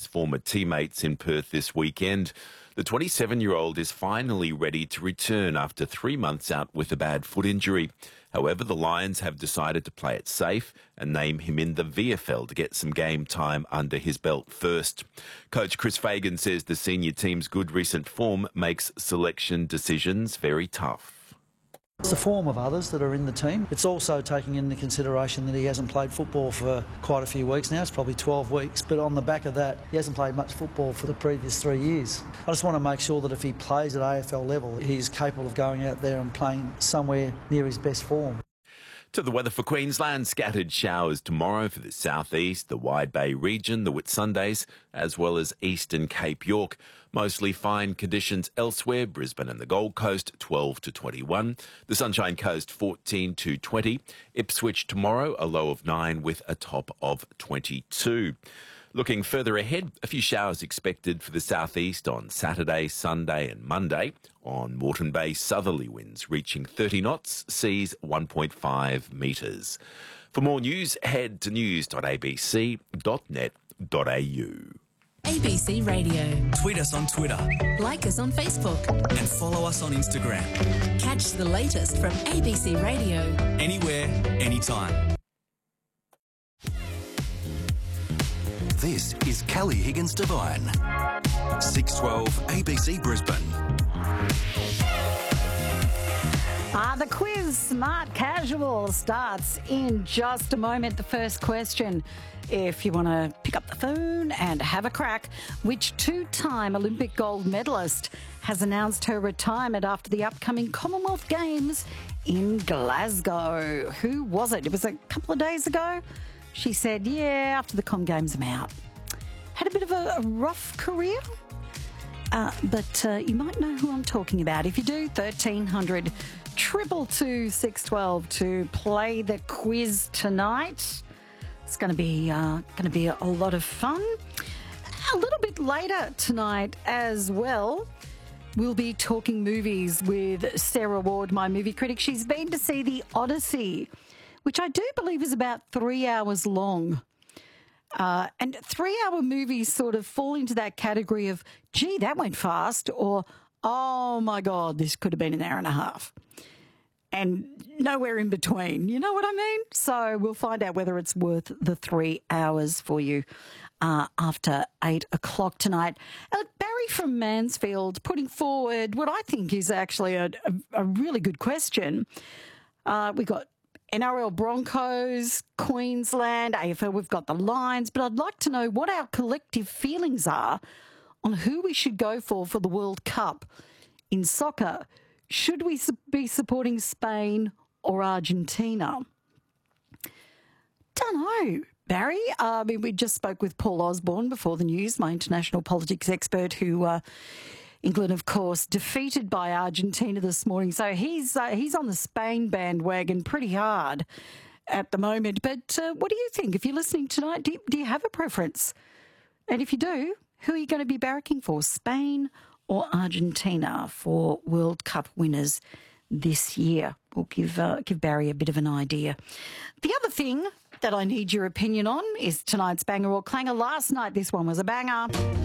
former teammates in Perth this weekend. The 27-year-old is finally ready to return after 3 months out with a bad foot injury. However, the Lions have decided to play it safe and name him in the VFL to get some game time under his belt first. Coach Chris Fagan says the senior team's good recent form makes selection decisions very tough. It's the form of others that are in the team. It's also taking into consideration that he hasn't played football for quite a few weeks now. It's probably 12 weeks. But on the back of that, he hasn't played much football for the previous 3 years. I just want to make sure that if he plays at AFL level, he's capable of going out there and playing somewhere near his best form. To the weather for Queensland, scattered showers tomorrow for the southeast, the Wide Bay region, the Whitsundays, as well as eastern Cape York. Mostly fine conditions elsewhere, Brisbane and the Gold Coast 12 to 21, the Sunshine Coast 14 to 20, Ipswich tomorrow a low of 9 with a top of 22. Looking further ahead, a few showers expected for the southeast on Saturday, Sunday and Monday. On Moreton Bay, southerly winds reaching 30 knots, seas 1.5 metres. For more news, head to news.abc.net.au. ABC Radio. Tweet us on Twitter. Like us on Facebook. And follow us on Instagram. Catch the latest from ABC Radio. Anywhere, anytime. This is Kelly Higgins Devine. 612 ABC Brisbane. The quiz Smart Casual starts in just a moment. The first question, if you want to pick up the phone and have a crack, which two-time Olympic gold medalist has announced her retirement after the upcoming Commonwealth Games in Glasgow? Who was it? It was a couple of days ago. She said, yeah, after the Com Games I'm out. Had a bit of a rough career, but you might know who I'm talking about. If you do, 1300 222 612 to play the quiz tonight. It's going to be a lot of fun. A little bit later tonight as well, we'll be talking movies with Sarah Ward, my movie critic. She's been to see The Odyssey, which I do believe is about 3 hours long. And 3-hour movies sort of fall into that category of, gee, that went fast, or, oh, my God, this could have been an hour and a half. And nowhere in between. You know what I mean? So we'll find out whether it's worth the 3 hours for you after 8 o'clock tonight. Barry from Mansfield putting forward what I think is actually a really good question. We got NRL Broncos, Queensland, AFL, we've got the Lions, but I'd like to know what our collective feelings are on who we should go for the World Cup in soccer. Should we be supporting Spain or Argentina? Don't know, Barry. We just spoke with Paul Osborne before the news, my international politics expert, who England, of course, defeated by Argentina this morning. So he's on the Spain bandwagon pretty hard at the moment. But what do you think? If you're listening tonight, do you have a preference? And if you do, who are you going to be barracking for, Spain or Argentina for World Cup winners this year? We'll give Barry a bit of an idea. The other thing that I need your opinion on is tonight's banger or clanger. Last night, this one was a banger.